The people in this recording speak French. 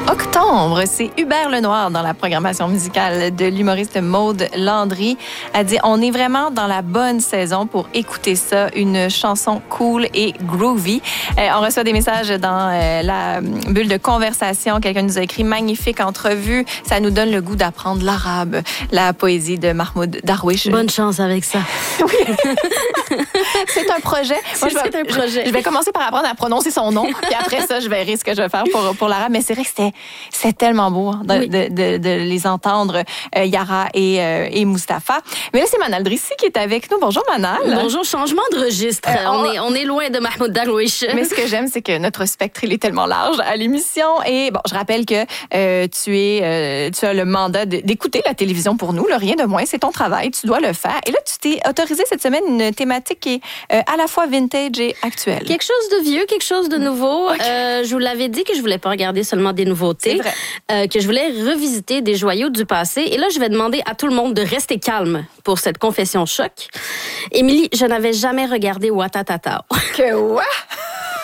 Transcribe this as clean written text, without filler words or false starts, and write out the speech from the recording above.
Octobre, c'est Hubert Lenoir dans la programmation musicale de l'humoriste Maude Landry. Elle dit, on est vraiment dans la bonne saison pour écouter ça, une chanson cool et groovy. On reçoit des messages dans la bulle de conversation. Quelqu'un nous a écrit, magnifique entrevue. Ça nous donne le goût d'apprendre l'arabe, la poésie de Mahmoud Darwish. Bonne chance avec ça. Oui. C'est un projet. Moi, C'est un projet. Je vais commencer par apprendre à prononcer son nom, puis après ça, je verrai ce que je vais faire pour l'arabe. Mais c'est vrai que c'était tellement beau de les entendre, Yara et Mustapha. Mais là, c'est Manal Drissi qui est avec nous. Bonjour, Manal. Bonjour, changement de registre. On est loin de Mahmoud Darwish. Mais ce que j'aime, c'est que notre spectre, il est tellement large à l'émission. Et bon, je rappelle que tu as le mandat d'écouter la télévision pour nous. Là, rien de moins, c'est ton travail. Tu dois le faire. Et là, tu t'es autorisé cette semaine une thématique qui est à la fois vintage et actuelle. Quelque chose de vieux, quelque chose de nouveau. Okay. Je vous l'avais dit que je voulais pas regarder seulement des nouveautés. C'est vrai. Que je voulais revisiter des joyaux du passé. Et là, je vais demander à tout le monde de rester calme pour cette confession choc. Émilie, je n'avais jamais regardé Ouattatata. Que ouais?